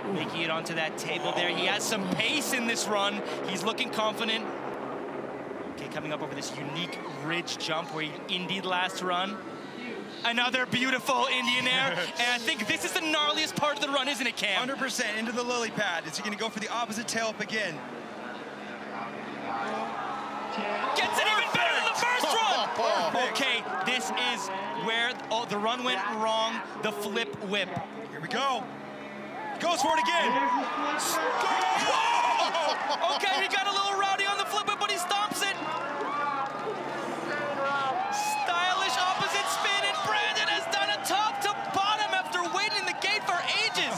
making it onto that table there. He has some pace in this run. He's looking confident. Okay, coming up over this unique ridge jump where he Indied last run. Another beautiful Indian air, and I think this is the gnarliest part of the run, isn't it, Cam? 100% into the lily pad. Is he going to go for the opposite tail up again? Gets it even better than the first run! Okay, this is where the run went wrong, the flip whip. Here we go. Goes for it again. Whoa! Okay, he got a little rowdy on the flip whip, but he stomps it. Stylish opposite spin, and Brandon has done a top to bottom after waiting the gate for ages.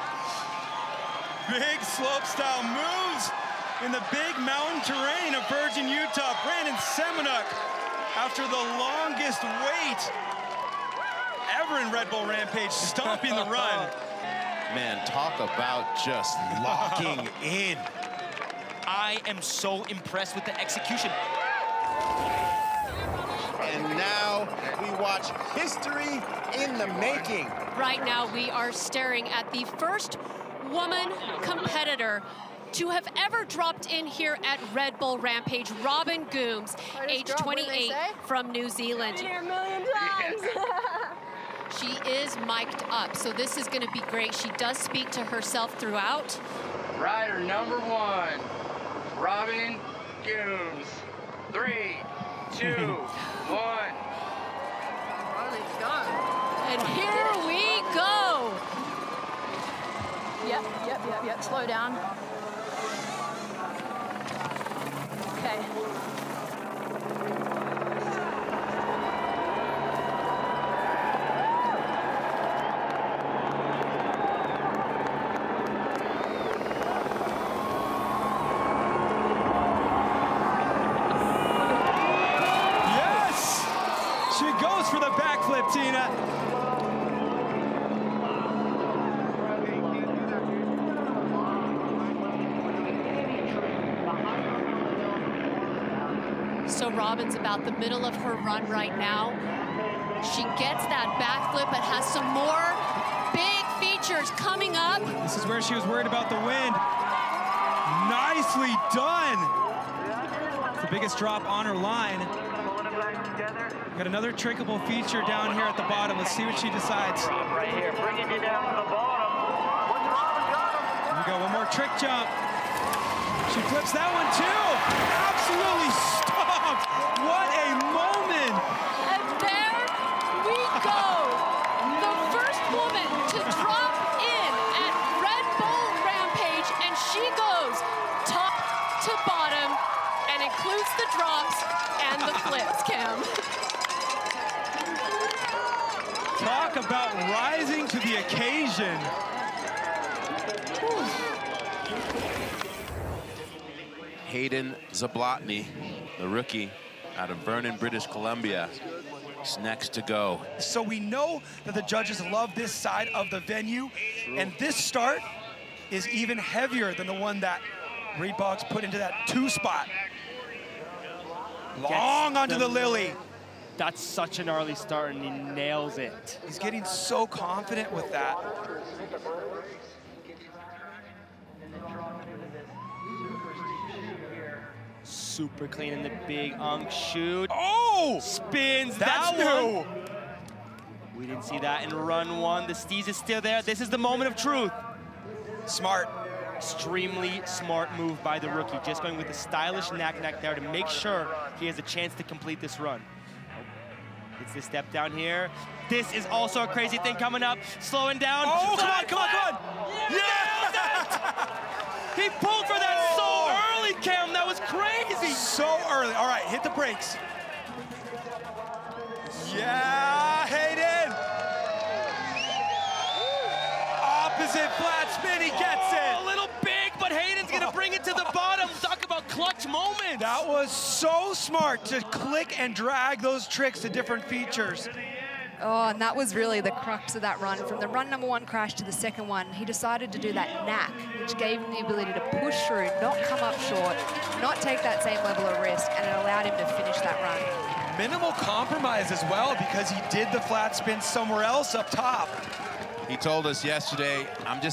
Big slope style moves in the big mountain terrain of Virgin, Utah. Brandon Semenuk, after the longest wait ever in Red Bull Rampage, stomping the run. Man, talk about just locking in. I am so impressed with the execution. And now we watch history in the making. Right now we are staring at the first woman competitor to have ever dropped in here at Red Bull Rampage, Robin Gooms, age 28, from New Zealand. Been here a million times. She is mic'd up, so this is going to be great. She does speak to herself throughout. Rider number 1, Robin Gooms. 3, 2, 1. And here we go. Yep. Slow down. Okay. Yes! She goes for the backflip, Tina. So Robin's about the middle of her run right now. She gets that backflip, but has some more big features coming up. This is where she was worried about the wind. Nicely done. It's the biggest drop on her line. Got another trickable feature down here at the bottom. Let's see what she decides. Right here, bringing you down to the bottom. Here we go, one more trick jump. She flips that one too. Absolutely stomped. What a moment. And there we go. The first woman to drop in at Red Bull Rampage, and she goes top to bottom and includes the drops and the flips, Cam. Talk about rising to the occasion. Hayden Zablotny, the rookie out of Vernon, British Columbia, is next to go. So we know that the judges love this side of the venue, and this start is even heavier than the one that Reed Boggs put into that 2 spot. Long onto the lily. That's such an early start, and he nails it. He's getting so confident with that. Super clean in the big shoot. Oh! Spins That's that new. one. We didn't see that in run 1. The Steez is still there. This is the moment of truth. Smart. Extremely smart move by the rookie. Just going with the stylish knack there to make sure he has a chance to complete this run. It's the step down here. This is also a crazy thing coming up. Slowing down. Oh, come on. Yeah! He pulled for that so early, Cam. That was crazy. So early. All right, hit the brakes. Yeah, Hayden. Opposite flat spin, he gets it. A little big, but Hayden's gonna bring it to the bottom. Talk about clutch moments. That was so smart to click and drag those tricks to different features. Oh, and that was really the crux of that run. From the run number 1 crash to the second one, he decided to do that knack, which gave him the ability to push through, not come up short, not take that same level of risk, and it allowed him to finish that run. Minimal compromise as well, because he did the flat spin somewhere else up top. He told us yesterday, I'm just